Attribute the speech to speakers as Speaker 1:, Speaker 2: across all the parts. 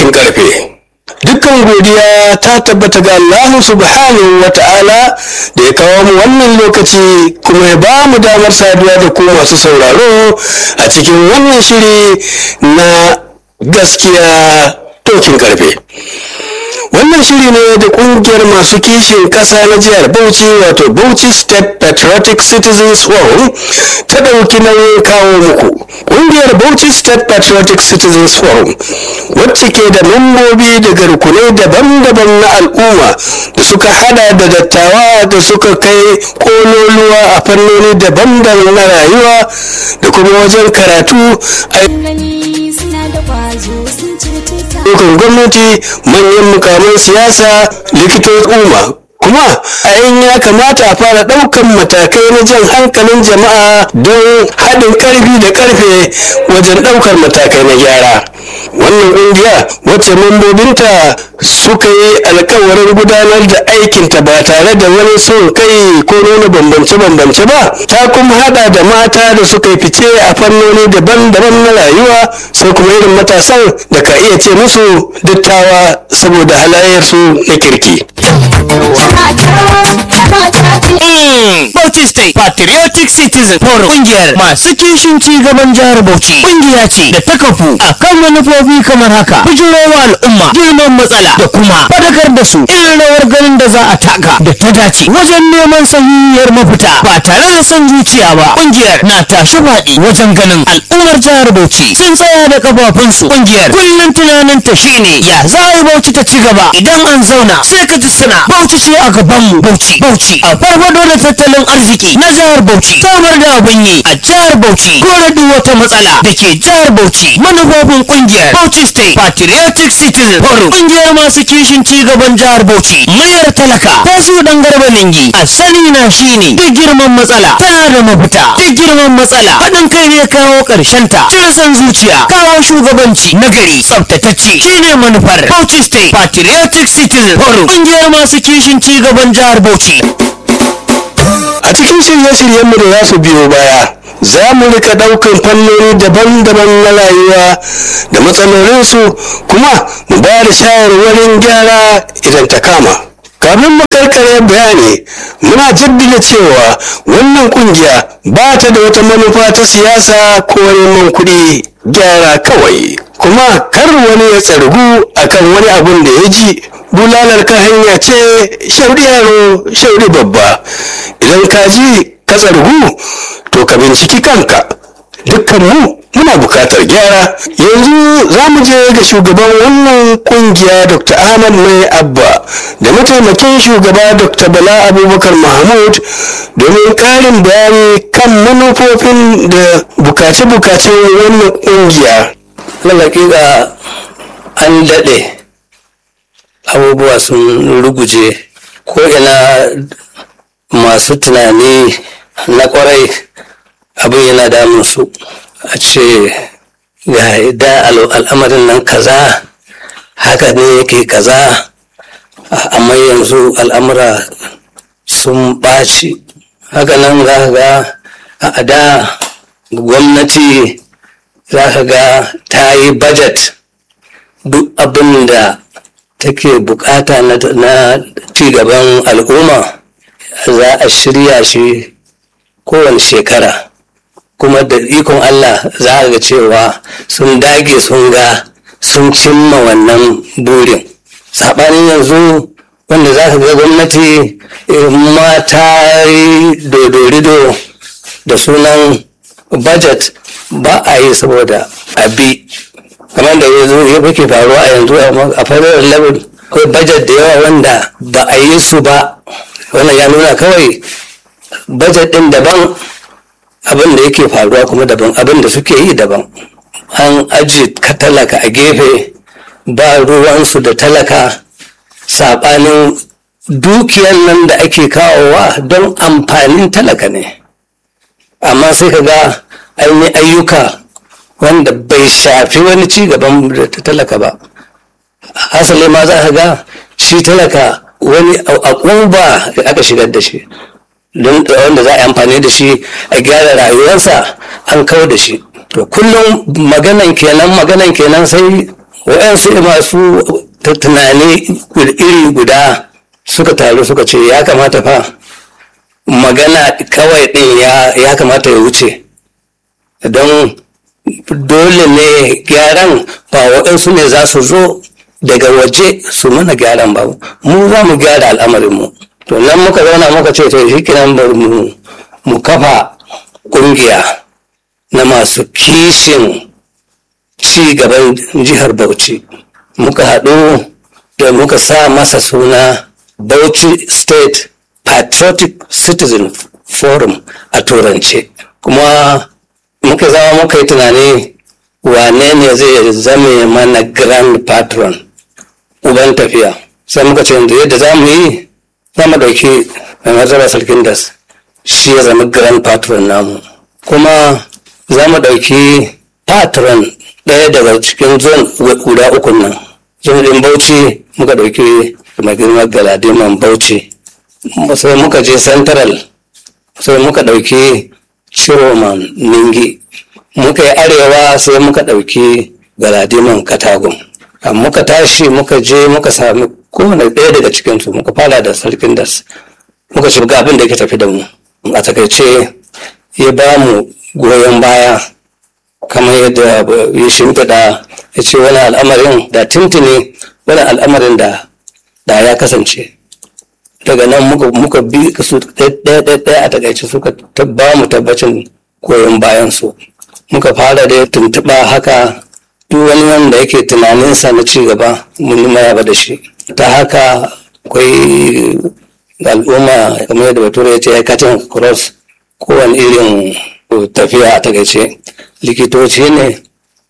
Speaker 1: dokin karfe. Dukkan godiya ta tabbata ga Allah subhanahu wa ta'ala da ya kawo mu wannan lokaci kuma ya ba mu damar saduwa da ku masu sauraro a cikin wannan shiri na gaskiya dokin karfe. Wannan shiri ne da kungiyar masu kishin kasa na jihar Bauchi wato Bauchi State Patriotic Citizens Forum ta ɗauki nauyin kawo muku. Kungiyar Bauchi State Patriotic Citizens Forum wacce ke da membobi daga rukunai daban-daban na al'umma da suka hada da dattawa da suka kai kololuwa a fannoni daban-daban na rayuwa da kuma wajen karatu a ayyukan gwamnati, manyan mukaman siyasa, likitocin umma. Kuma a yin ya kamata a fara ɗaukan matakai na jan hankalin jama'a don haɗin ƙarfi da ƙarfe wajen ɗaukar matakai na gyara. Wannan ƙungiya wacce membobinta suka yi alkawarin gudanar da aikinta ba tare da wani son kai ko nuna bambance-bambance ba, ta kuma hada da mata da suka yi fice a fannoni daban-daban na rayuwa, sai kuma irin matasan da ka iya ce musu dattawa saboda halayyarsu na kirki.
Speaker 2: Bauchi State Patriotic Citizen Forum kungiyar masu kishin ci gaban jihar Bauchi kungiya ce da ta kafu akan manufofi kamar haka: bijirowa al'umma girman matsala da kuma fadakar da su irin rawar ganin da za a taka da ta dace wajen neman sahihiyar mafita ba tare da son zuciya ba. Kungiyar na tashi faɗi wajen ganin al'ummar jihar Bauchi sun tsaya da kafafunsu. Kungiyar kullum tunanin ta shine ya za a yi Bauchi ta ci gaba. Idan an zauna sai ka ji suna Bauchi ce a gaban mu, Bauchi a farfado da tattalin arziki na jihar Bauchi, samar da abin yi a jihar Bauchi, kore duk wata matsala da ke jihar Bauchi. Manufofin kungiyar Bauchi State Patriotic Citizen Forum kungiyar masu kishin ci gaban jihar Bauchi, mayar talaka ta su dan garba lingi a sani na shine duk girman matsala tana da mafita. Duk girman matsala haɗin kai ne kawo ƙarshen ta, cire san zuciya, kawo shugabanci nagari tsaftatacce shine manufar Bauchi State Patriotic Citizen Forum kungiyar masu kishin ci gaban jihar Bauchi.
Speaker 1: A cikin shirye-shiryenmu da za su biyo baya, za mu rika ɗaukan fannoni daban-daban na rayuwa da matsalolinsu kuma mu ba da shawarwarin gyara idan ta kama. Kafin mu karkare bayani, muna jaddada cewa wannan kungiya ba ta da wata manufa ta siyasa ko neman kuɗi, gyara kawai. Kuma kar wani ya tsargu akan wani abun da ya ji. Bulalar ka hanya ce, shauri yaro shauri babba. Idan ka ji ka tsargu to ka binciki kanka. Dukkan mu muna bukatar gyara. Yanzu za mu je ga shugaban wannan kungiya Dr. Ahmad Mai Abba da mataimakin shugaba Dr. Bala Abubakar Mahmud domin karin bayani kan manufofin da bukace-bukacen wannan kungiya.
Speaker 3: Lalakika an daɗe, abubuwa sun ruguje, ko ina masu tunani na kwarai abin yana damun su. A ce ga da al'amarin nan kaza haka ne yake kaza, amma yanzu al'amura sun ɓaci. Haka nan za ka ga a da gwamnati za ka ga ta yi budget, duk abin da take bukata na cigaban al'umma za a shirya shi kowane shekara, kuma da ikon Allah za a ga cewa sun dage sun cimma wannan burin. Saɓanin yanzu wanda za ka ga gwamnati mata dodorido da sunan budget ba a yi saboda abi, kamar da ya ke faruwa a yanzu a federal level. Akwai budget da yawa wanda ba a yi su ba. Wannan ya nuna kawai budget din daban, abin da yake faruwa kuma daban, abin da suke yi daban. An aji talaka a gefe, ba ruwansu da talaka. Saɓanin dukiyar nan da ake kawowa don amfanin talaka ne, amma sai ka ga an yi ayyuka wanda bai shafi wani ci gaban talaka ba. Hasali ma za ka ga shi talaka wani akuba da aka shigar da shi, don wanda za a yi amfani da shi a gyara rayuwarsa an kawo da shi. To kullum maganan kenan sai waɗansu masu tunani iri guda suka taru suka ce ya kamata fa magana kawai ɗin ya kamata ya wuce, don dole ne gyaran ba waɗansu ne za su zo daga waje su mana gyaran ba, mu za mu gyara al'amarinmu. To nan muka zauna muka ce to shi kiran mu kafa ƙungiya na masu kishin ci gaban jihar Bauchi. Muka haɗu da muka sa masa suna Bauchi State Patriotic Citizen Forum a turance. Kuma muka zama muka yi tunani wane ne zai zame mana grand patron, uban tafiya. Sai muka ce yadda za mu yi, za mu ɗauki mai martaba sarkin das, shi ya zama grand patron namu. Kuma za mu ɗauki patron ɗaya daga cikin zone guda uku nan. Zone ɗin Bauchi muka ɗauki mai girma Galadiman Bauchi. Sai muka je Central, sai muka ɗauki Ciroman Ningi. Muka yi arewa sai muka ɗauki Galadiman Katagum. Muka tashi muka je muka sami kowane ɗaya daga cikinsu, muka fara da sarkin das. Muka shiga abin da yake tafi da mu. A takaice ya ba mu goyon baya kamar yadda ya shimfiɗa, ya ce wani al'amarin da tintini, wani al'amarin da ya kasance. Daga nan muka bi su ɗaya a takaice suka ba mu tabbacin goyon bayan su. Muka fara da tuntuɓa haka, duk wani wanda yake tunaninsa na ci gaba mun yi maraba da shi. Ta haka akwai al'umma kamar yadda bature ya ce ya cutting cross, kowane irin tafiya a takaice. Likitoci ne,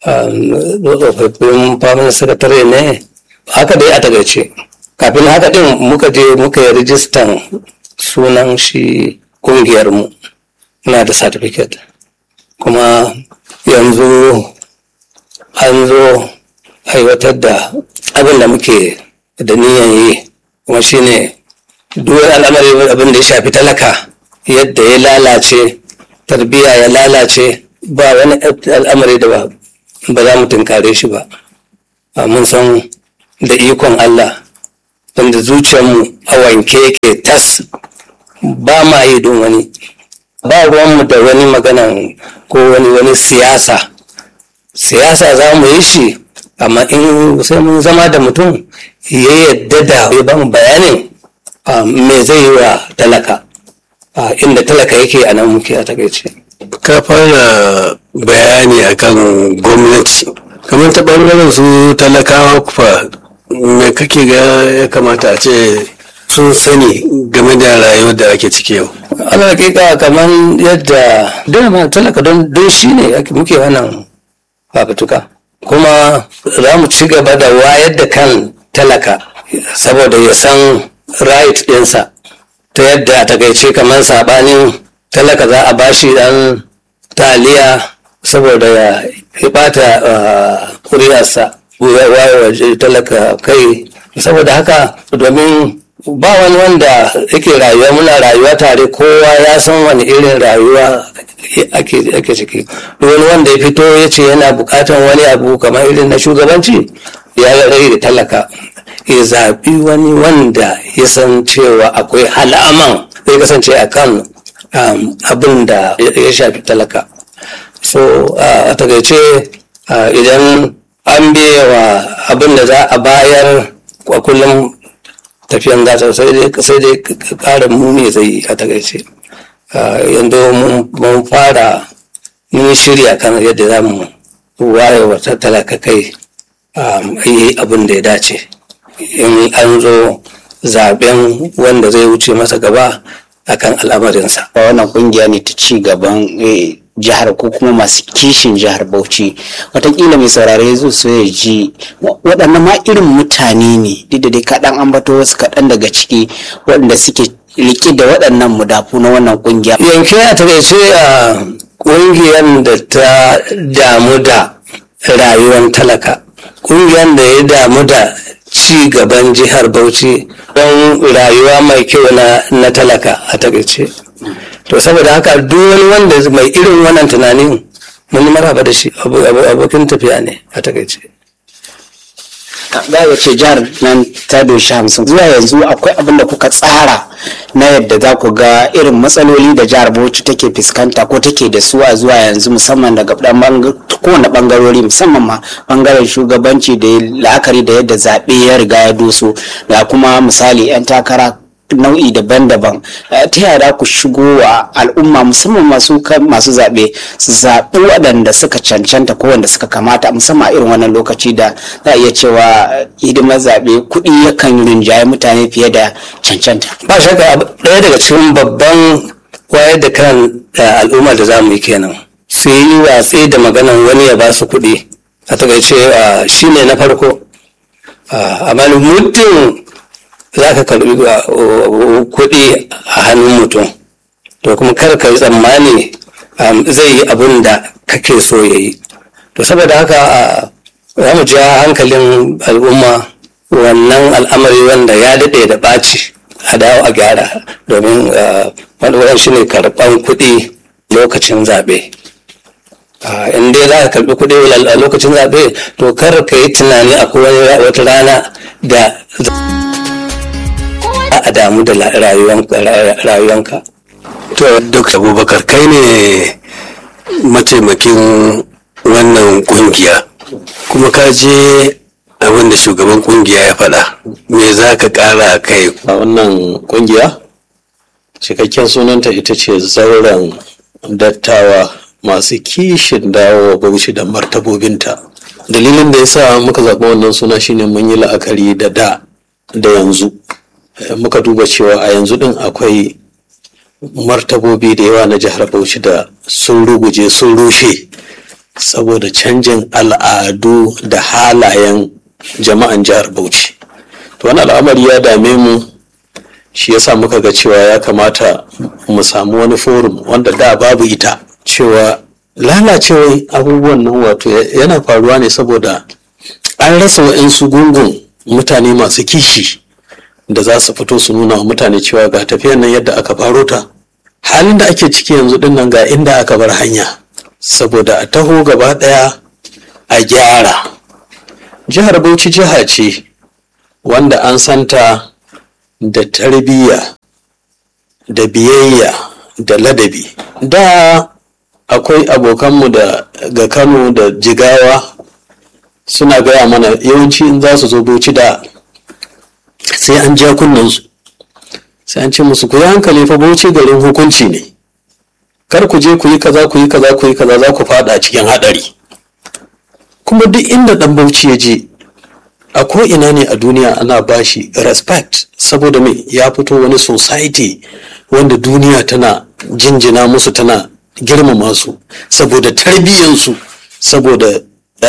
Speaker 3: tsofaffin family secretary ne, haka dai a takaice. Kafin haka din muka je muka yi rijistan sunan shi kungiyarmu, muna da certificate. Kuma yanzu an zo aiwatar da abin da muke da niyan yi, kuma shine duk al'amari abin da ya shafi talaka yadda ya lalace, tarbiyya ya lalace, ba wani al'amari da ba za mu tunkare shi ba. Mun san da ikon Allah, wanda zuciyarmu a wanke yake tas, ba ma yi don wani, ba ruwanmu da wani maganan ko wani siyasa za mu yi shi, amma in sai mun zama da mutum ya yadda da ya ba mu bayanin me zai yi wa talaka, inda talaka yake a nan muke a takaice.
Speaker 1: Ka fara bayani akan gwamnati, kamar ta ɓangaren su talakawa kufa, me kake ga ya kamata a ce sun sani game da rayuwar da ake ciki yau?
Speaker 3: Ana hakika kamar yadda dama talaka don shi ne muke wannan fafutuka, kuma za mu ci gaba da wayar da kan talaka saboda ya san right ɗinsa, ta yadda a takaice kamar saɓanin talaka za a bashi ɗan taliya saboda ya ɓata kuriyarsa, wayewa talaka kai. Saboda haka domin ba wani wanda yake rayuwa, muna rayuwa tare, kowa ya san wani irin rayuwa ake ciki. Wani wanda ya fito ya ce yana bukatan wani abu kamar irin na shugabanci, ya rage talaka ya zaɓi wani wanda ya san cewa akwai halaman zai kasance a kan abin da ya shafi talaka. So a takaice idan an biyewa abin da za a bayar a kullum tafiyan gasa sai dai ƙarin muni zai a takaice. Yanzu mun fara mun shirya kan yadda za mu waye wa talaka kai yi abin da ya dace in an zo zaben wanda zai wuce masa gaba akan al'amarinsa.
Speaker 2: Wannan kungiya ne ta ci gaban jihar ko kuma masu kishin jihar Bauchi. Wataƙila mai saurare zai so ya ji waɗannan ma irin mutane ne, duk da dai kaɗan ambato wasu kaɗan daga ciki waɗanda suke riƙe da waɗannan mudafu na wannan kungiya.
Speaker 3: Yanke a takaice a ƙungiyar da ta damu da rayuwar talaka, ƙungiyar da ya damu da ci gaban jihar Bauchi don rayuwa mai kyau na talaka a takaice. To saboda haka duk wani wanda mai irin wannan tunanin mun maraba da shi, abokin tafiya ne a takaice.
Speaker 4: za a ce jihar nan ta doshi 50 zuwa yanzu akwai abin da kuka tsara na yadda za ku ga irin matsaloli da jihar Bauchi take fuskanta ko take da su a zuwa yanzu, musamman daga kowane bangarori, musamman ma bangaren shugabanci da la'akari da yadda zaɓe ya riga ya doso, da kuma misali 'yan takara nau'i daban-daban. Ta yaya ku shigo wa al'umma musamman masu zaɓe su zaɓi waɗanda suka cancanta ko wanda suka kamata, musamman a irin wannan lokaci da za a iya cewa hidimar zaɓe kuɗi yakan rinjaye mutane fiye da cancanta.
Speaker 3: Ba shakka ɗaya daga cikin babban wayar da kan al'umma da za mu yi kenan, su yi watsi da maganan wani ya ba su kuɗi. A takaice shi ne na farko. Amma muddin za ka karbi kuɗi a hannun mutum, to kuma kar ka yi tsammani zai yi abin da kake so ya yi. To saboda haka za mu ja hankalin al'umma wannan al'amari wanda ya daɗe da ɓaci a dawo a gyara, domin wani shi ne karɓan kuɗi lokacin zaɓe. In dai za ka karɓi kuɗi a lokacin zaɓe, to kar ka yi tunani akwai wata rana da a damu da rayuwanka.
Speaker 1: To Dr. Abubakar, kai ne mataimakin wannan kungiya kuma ka je abin da shugaban kungiya ya faɗa, me za ka ƙara kai?
Speaker 5: A wannan kungiya cikakken sunanta ita ce zauren dattawa masu kishin dawo Bauchi da martabobinta. Dalilin da ya sa muka zaɓi wannan suna shine mun yi la'akari da yanzu. Muka duba cewa a yanzu din akwai martabobi da yawa na jihar Bauchi da sun ruguje, sun rushe saboda canjin al'adu da halayen jama'an jihar Bauchi. To wani al'amari ya dame mu, shi yasa muka ga cewa ya kamata mu samu wani forum wanda da babu ita, cewa lalacewar abubuwan nan wato yana faruwa ne saboda an rasa wa'insu gungun mutane masu kishi da za su fito su nuna wa mutane cewa ga tafiyan nan yadda aka faro ta, halin da ake ciki yanzu din nan ga inda aka bar hanya, saboda a taho gaba daya a gyara. Jihar Bauchi jiha ce wanda an santa da tarbiyya da biyayya da ladabi. Da akwai abokanmu ga Kano da Jigawa suna gaya mana yawanci in za su zo Bauchi da sai an ja kunnansu, sai an ce musu ku yi hankali fa Bauchi garin hukunci ne, kar ku je ku yi kaza ku yi kaza ku yi kaza za ku fada cikin hadari. Kuma duk inda dan Bauchi ya je a ko ina ne a duniya ana bashi respect, saboda me ya fito wani society wanda duniya tana jinjina musu, tana girmama su saboda tarbiyyansu, saboda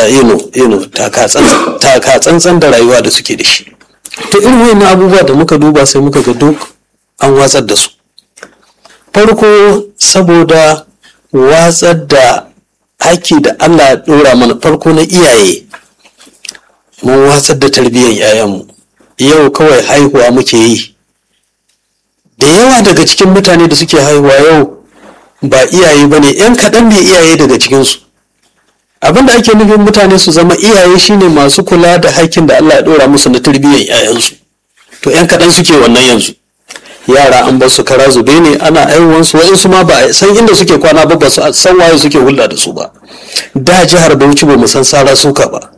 Speaker 5: taka tsantsan da rayuwa da suke da shi. To irin wayannan abubuwa da muka duba sai muka ga duk an watsar da su. Farko saboda watsar da haƙƙi da Allah ya ɗora mana, farko na iyaye, mun watsar da tarbiyyar 'ya'yanmu. Yau kawai haihuwa muke yi. Da yawa daga cikin mutane da suke haihuwa yau ba iyaye ba ne, 'yan kaɗan ne iyaye daga cikinsu. Abin da ake nufin mutane su zama iyaye shine masu kula da haƙƙin da Allah ya ɗora musu na tarbiyyar 'ya'yansu. To 'yan kaɗan suke wannan yanzu. Yara an bar su kara zube ne, ana aiwansu, wa'insu ma ba a san inda suke kwana ba su san waye suke hulɗa da su ba. Da jihar Bauchi ba mu san sara suka ba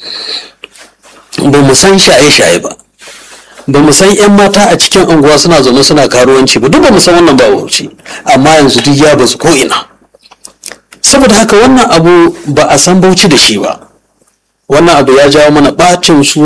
Speaker 5: mu san shaye-shaye ba mu san 'yan mata a cikin unguwa suna zaune suna karuwanci ba, duk ba mu san wannan ba Bauchi. Amma yanzu duk ya bazu ko ina. Saboda haka wannan abu ba a san Bauchi da shi ba. Wannan abu ya jawo mana ɓacin su